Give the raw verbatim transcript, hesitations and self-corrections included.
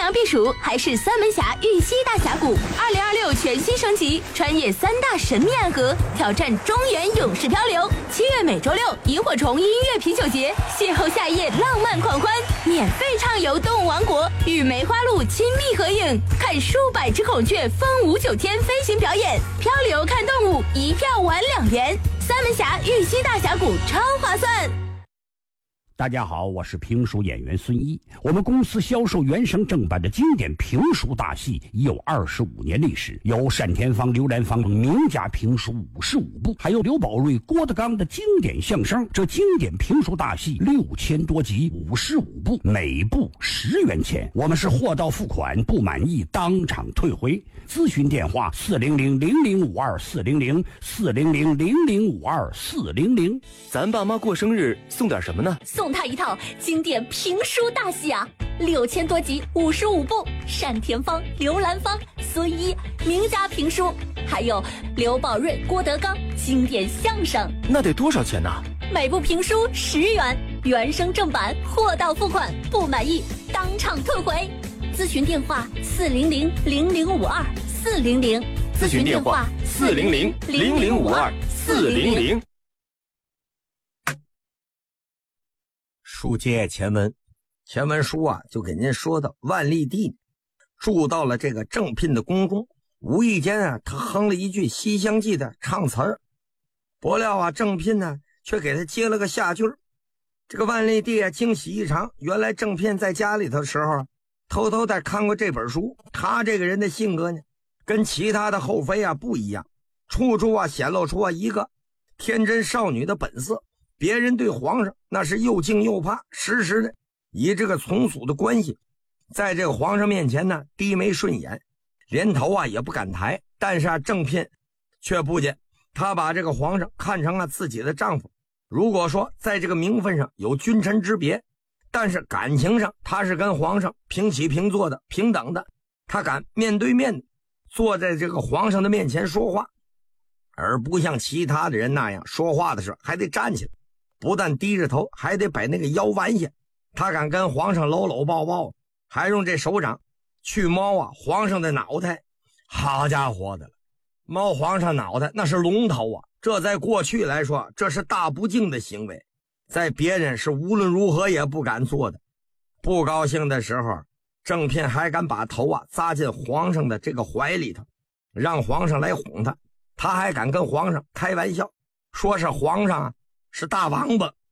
阳避暑还是三门峡玉溪大峡谷？二零二六全新升级，穿越三大神秘暗河，挑战中原勇士漂流。七月每周六，萤火虫音乐啤酒节，邂逅夏夜浪漫狂欢，免费畅游动物王国，与梅花鹿亲密合影，看数百只孔雀风舞九天飞行表演，漂流看动物，一票玩两元。三门峡玉溪大峡谷超划算。 大家好，我是评书演员孙一。我们公司销售原声正版的经典评书大戏已有二十五年历史，有单田芳、刘兰芳名家评书五十五部，还有刘宝瑞、郭德纲的经典相声。这经典评书大戏六千多集，五十五部，每部十元钱。我们是货到付款，不满意当场退回。咨询电话：四零零零零五二四零零四零零零零五二四零零。 咱爸妈过生日送点什么呢？ 送他一套经典评书大戏啊，六千多集，五十五部，单田芳、刘兰芳、孙一名家评书，还有刘宝瑞、郭德纲经典相声。 那得多少钱呢？ 每部评书十元，原声正版，货到付款，不满意当场退回。咨询电话：四零零零零五二四零零。 咨询电话：四零零零零五二四零零。 书接前文，前文书啊就给您说到万历帝住到了这个正聘的宫中，无意间啊他哼了一句《西厢记》的唱词儿，不料啊正聘呢却给他接了个下句儿。这个万历帝啊惊喜异常，原来正聘在家里头的时候啊偷偷的看过这本书，他这个人的性格呢跟其他的后妃啊不一样，处处啊显露出啊一个天真少女的本色。别人对皇上那是又敬又怕，时时的以这个从属的关系在这个皇上面前呢低眉顺眼，连头啊也不敢抬。但是啊正聘却不见，他把这个皇上看成了自己的丈夫。如果说在这个名分上有君臣之别，但是感情上他是跟皇上平起平坐的，平等的。他敢面对面坐在这个皇上的面前说话，而不像其他的人那样说话的时候还得站起来，不但低着头，还得把那个腰弯下。他敢跟皇上搂搂抱抱，还用这手掌去摸啊皇上的脑袋。好家伙的了，摸皇上脑袋那是龙头啊，这在过去来说这是大不敬的行为，在别人是无论如何也不敢做的。不高兴的时候，正聘还敢把头啊扎进皇上的这个怀里头，让皇上来哄他。他还敢跟皇上开玩笑，说是皇上啊是大王八，